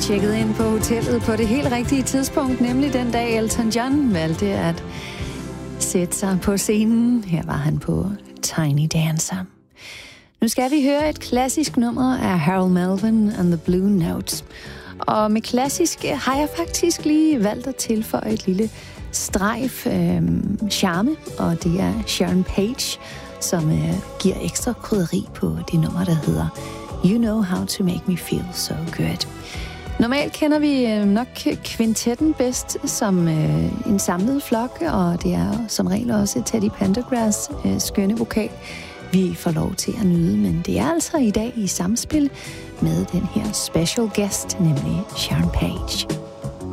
tjekket ind på hotellet på det helt rigtige tidspunkt, nemlig den dag Elton John valgte at sætte sig på scenen. Her var han på Tiny Dancer. Nu skal vi høre et klassisk nummer af Harold Melvin and the Blue Notes. Og med klassisk har jeg faktisk lige valgt at tilføje et lille strejf charme, og det er Sharon Page, som giver ekstra krydderi på det nummer, der hedder You Know How to Make Me Feel So Good. Normalt kender vi nok kvintetten bedst som en samlet flok, og det er som regel også Teddy Pendergrass skønne vokal, vi får lov til at nyde. Men det er altså i dag i samspil med den her special guest, nemlig Sharon Page.